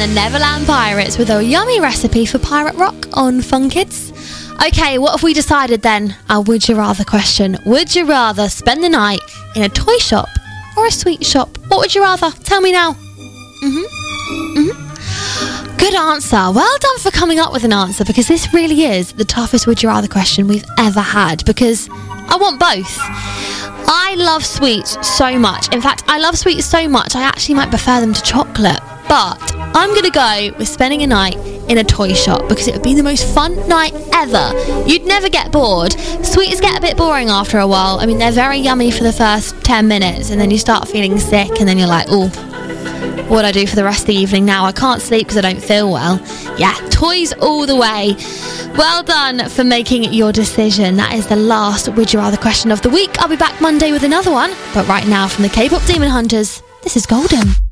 and the Neverland Pirates with a yummy recipe for pirate rock on Fun Kids. Okay, what have we decided then? Our Would You Rather question. Would you rather spend the night in a toy shop or a sweet shop? What would you rather? Tell me now. Good answer. Well done for coming up with an answer, because this really is the toughest Would You Rather question we've ever had, because I want both. I love sweets so much. In fact, I love sweets so much I actually might prefer them to chocolate. But I'm going to go with spending a night in a toy shop, because it would be the most fun night ever. You'd never get bored. Sweets get a bit boring after a while. I mean, they're very yummy for the first 10 minutes, and then you start feeling sick, and then you're like, oh, what do I do for the rest of the evening now? I can't sleep because I don't feel well. Yeah, toys all the way. Well done for making your decision. That is the last Would You Rather question of the week. I'll be back Monday with another one. But right now, from the K-pop Demon Hunters, this is Golden.